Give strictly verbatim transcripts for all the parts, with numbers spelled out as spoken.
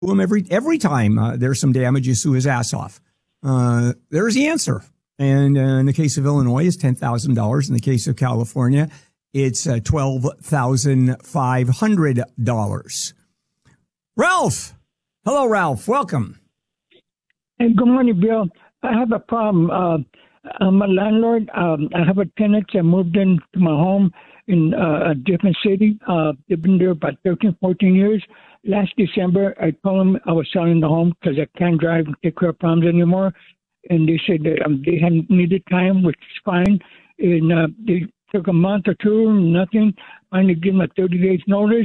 him every every time uh, there's some damage, you sue his ass off. Uh, there's the answer. And uh, in the case of Illinois, it's ten thousand dollars. In the case of California, it's uh, twelve thousand five hundred dollars. Ralph. Hello, Ralph. Welcome. Hey, good morning, Bill. I have a problem. Uh, I'm a landlord. Um, I have a tenant that moved into my home in uh, a different city. Uh, they've been there about thirteen, fourteen years. Last December, I told them I was selling the home because I can't drive and take care of problems anymore. And they said that um, they hadn't needed time, which is fine. And uh, they took a month or two, nothing. Finally gave them a thirty days notice.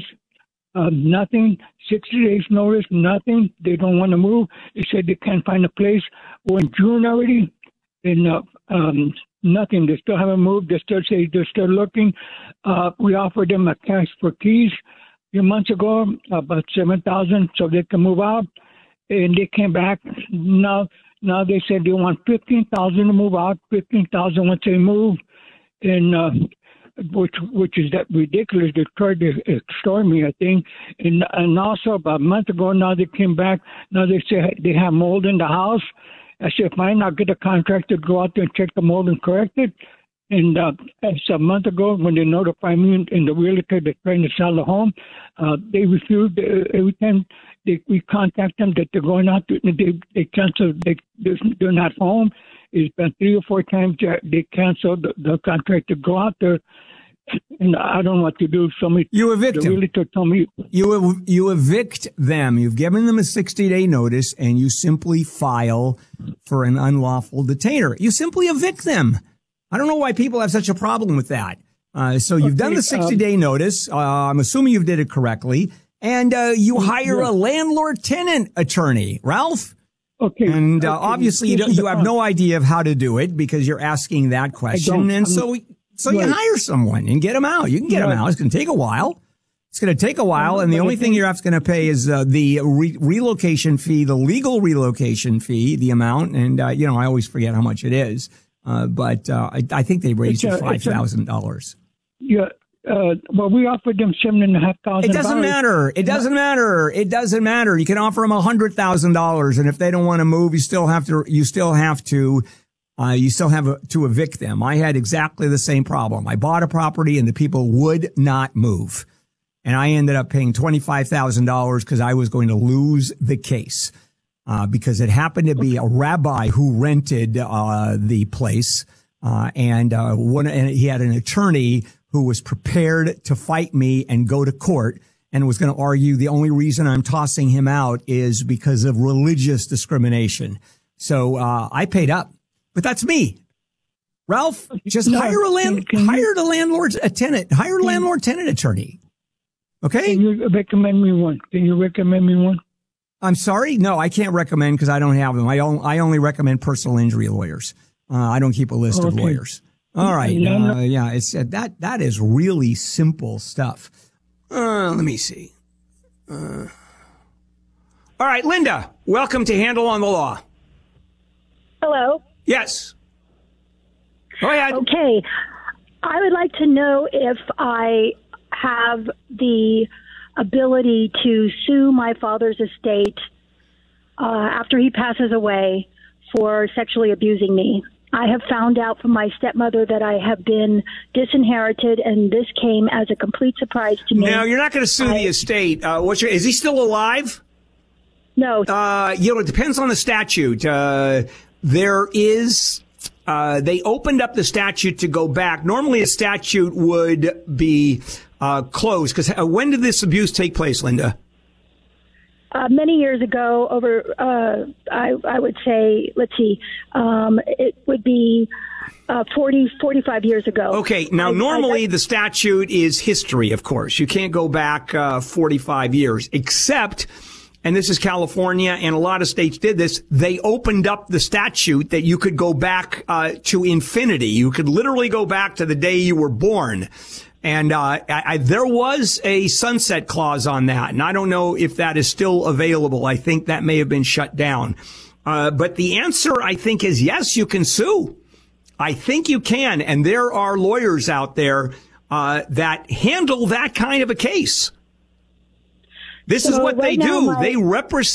Um, nothing. sixty days notice, nothing. They don't want to move. They said they can't find a place. We're in June already, and uh, um, nothing. They still haven't moved. They still say they're still looking. Uh, we offered them a cash for keys a few months ago, about seven thousand, so they can move out. And they came back. Now, now they said they want fifteen thousand to move out. Fifteen thousand once they move, and. Uh, Which which is that ridiculous. They tried to extort me, I think. And and also about a month ago, now they came back. Now they say they have mold in the house. I said, fine, I'll get a contractor to go out there and check the mold and correct it. And uh, it's a month ago when they notified me and, and the realtor that's trying to sell the home, uh, they refused. Uh, every time they, we contact them that they're going out, to, they they cancel. They they're not home. It's been three or four times that they canceled the, the contract to go out there, and I don't know what to do. Somebody, you evict them. Realtor told me you you evict them. You've given them a sixty day notice, and you simply file for an unlawful detainer. You simply evict them. I don't know why people have such a problem with that. Uh, so you've okay, done the sixty day um, notice. Uh, I'm assuming you did it correctly, and uh, you hire yeah. a landlord tenant attorney, Ralph. Okay. And uh, okay. obviously you, don't, you have no idea of how to do it because you're asking that question. And so so you right. hire someone and get them out. You can get right. them out. It's going to take a while. It's going to take a while. And the only thing you're going to pay is uh, the re- relocation fee, the legal relocation fee, the amount. And, uh, you know, I always forget how much it is. Uh, but uh, I, I think they raised you five thousand dollars. Yeah. Uh, well, we offered them seven and a half thousand. It doesn't matter. It doesn't matter. It doesn't matter. You can offer them a hundred thousand dollars, and if they don't want to move, you still have to. You still have to. Uh, you still have a, to evict them. I had exactly the same problem. I bought a property, and the people would not move, and I ended up paying twenty five thousand dollars because I was going to lose the case uh, because it happened to be a rabbi who rented uh, the place, uh, and uh, one and he had an attorney who was prepared to fight me and go to court and was going to argue the only reason I'm tossing him out is because of religious discrimination. So uh, I paid up, but that's me. Ralph, just no, hire a land, can, can hire the landlord's a tenant, hire a landlord tenant attorney. Okay. Can you recommend me one? Can you recommend me one? I'm sorry. No, I can't recommend because I don't have them. I only, I only recommend personal injury lawyers. Uh, I don't keep a list okay. of lawyers. All right. Uh, yeah, it's uh, that that is really simple stuff. Uh, let me see. Uh, all right, Linda, welcome to Handle on the Law. Hello. Yes. Go ahead. Okay. I would like to know if I have the ability to sue my father's estate uh, after he passes away for sexually abusing me. I have found out from my stepmother that I have been disinherited, and this came as a complete surprise to me. Now, you're not going to sue I, the estate. Uh, what's your, is he still alive? No. Uh, you know, it depends on the statute. Uh, there is, uh, they opened up the statute to go back. Normally, a statute would be uh, closed. Because uh, when did this abuse take place, Linda? Uh, many years ago, over, uh, I, I would say, let's see, um, it would be uh, forty, forty-five years ago. Okay. Now, I, normally I, the statute is history, of course. You can't go back uh, forty-five years, except, and this is California, and a lot of states did this, they opened up the statute that you could go back uh, to infinity. You could literally go back to the day you were born. And uh, I, I, there was a sunset clause on that, and I don't know if that is still available. I think that may have been shut down. Uh, but the answer, I think, is yes, you can sue. I think you can, and there are lawyers out there uh, that handle that kind of a case. This is So what they right now do. my- They represent